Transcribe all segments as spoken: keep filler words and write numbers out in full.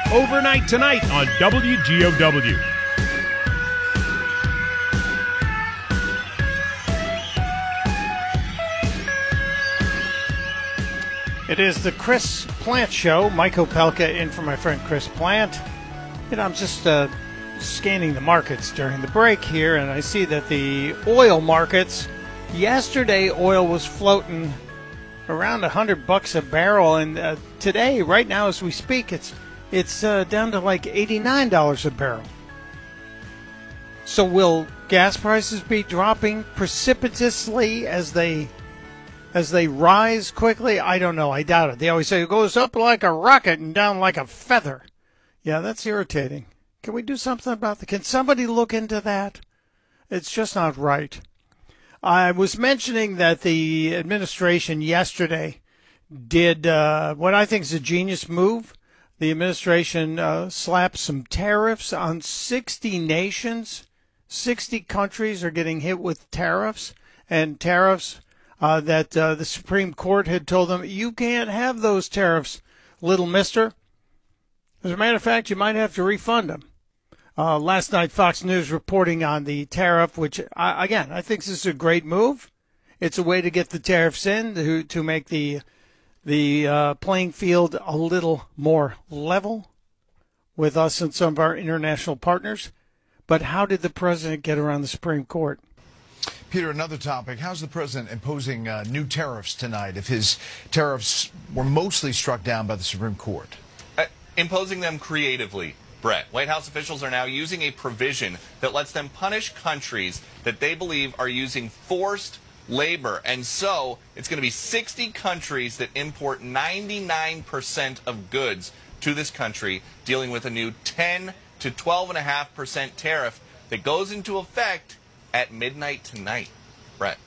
overnight tonight on W G O W. It is the Chris Plant Show. Mike Opelka in for my friend Chris Plant. And I'm just uh, scanning the markets during the break here, and I see that the oil markets, yesterday oil was floating around one hundred bucks a barrel, and uh, today, right now as we speak, it's it's uh, down to like eighty-nine dollars a barrel. So will gas prices be dropping precipitously as they as they rise quickly? I don't know. I doubt it. They always say it goes up like a rocket and down like a feather. Yeah, that's irritating. Can we do something about that? Can somebody look into that? It's just not right. I was mentioning that the administration yesterday did uh, what I think is a genius move. The administration uh, slapped some tariffs on sixty nations. sixty countries are getting hit with tariffs, and tariffs uh, that uh, the Supreme Court had told them, you can't have those tariffs, little mister. As a matter of fact, you might have to refund them. Uh, last night, Fox News reporting on the tariff, which, I, again, I think this is a great move. It's a way to get the tariffs in to, to make the the uh, playing field a little more level with us and some of our international partners. But how did the president get around the Supreme Court? Peter, another topic. How's the president imposing uh, new tariffs tonight if his tariffs were mostly struck down by the Supreme Court? Uh, imposing them creatively, Brett. White House officials are now using a provision that lets them punish countries that they believe are using forced labor. And so it's going to be sixty countries that import ninety-nine percent of goods to this country, dealing with a new ten to twelve point five percent tariff that goes into effect at midnight tonight. Brett.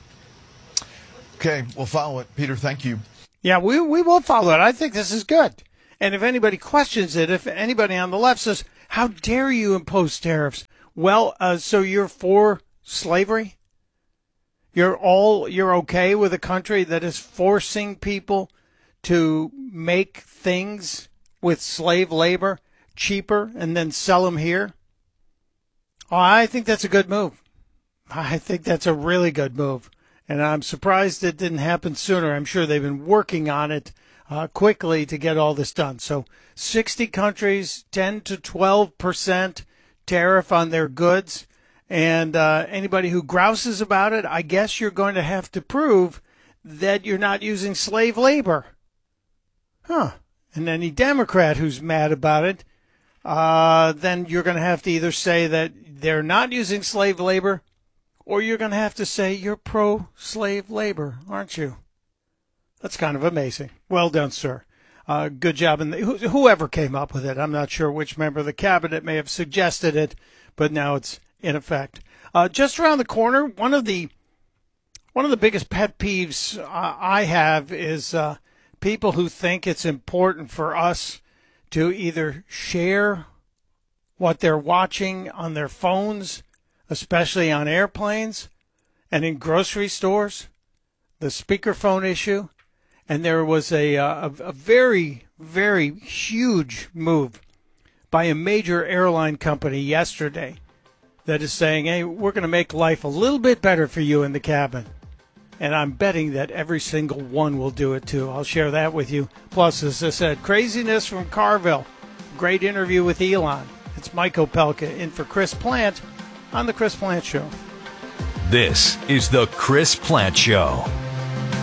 Okay, we'll follow it. Peter, thank you. Yeah, we we will follow it. I think this is good. And if anybody questions it, if anybody on the left says, how dare you impose tariffs? Well, uh, so you're for slavery? You're all you're okay with a country that is forcing people to make things with slave labor cheaper and then sell them here? Oh, I think that's a good move. I think that's a really good move. And I'm surprised it didn't happen sooner. I'm sure they've been working on it uh, quickly to get all this done. So sixty countries, ten to twelve percent tariff on their goods. And uh, anybody who grouses about it, I guess you're going to have to prove that you're not using slave labor. Huh. And any Democrat who's mad about it, uh, then you're going to have to either say that they're not using slave labor, or you're going to have to say you're pro-slave labor, aren't you? That's kind of amazing. Well done, sir. Uh, good job. And whoever came up with it, I'm not sure which member of the cabinet may have suggested it, but now it's in effect. Uh, just around the corner, one of the one of the biggest pet peeves uh, I have is uh, people who think it's important for us to either share what they're watching on their phones, especially on airplanes and in grocery stores, the speakerphone issue. And there was a, a, a very, very huge move by a major airline company yesterday that is saying, hey, we're going to make life a little bit better for you in the cabin. And I'm betting that every single one will do it, too. I'll share that with you. Plus, as I said, craziness from Carville. Great interview with Elon. It's Mike Opelka in for Chris Plant on The Chris Plant Show. This is The Chris Plant Show.